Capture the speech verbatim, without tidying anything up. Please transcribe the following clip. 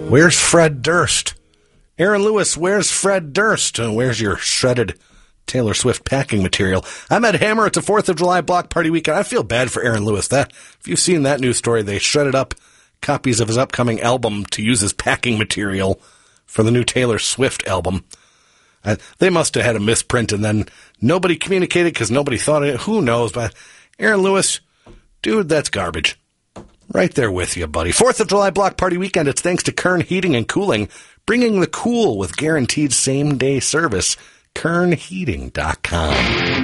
Where's Fred Durst? Aaron Lewis, where's Fred Durst? Uh, where's your shredded Taylor Swift packing material? I'm at Hammer. It's a fourth of July block party weekend. I feel bad for Aaron Lewis. That, if you've seen that news story, they shredded up copies of his upcoming album to use as packing material for the new Taylor Swift album. Uh, they must have had a misprint, and then nobody communicated because nobody thought of it. Who knows? But Aaron Lewis, dude, that's garbage. Right there with you, buddy. fourth of July block party weekend. It's thanks to Kern Heating and Cooling, bringing the cool with guaranteed same-day service. Kern Heating dot com.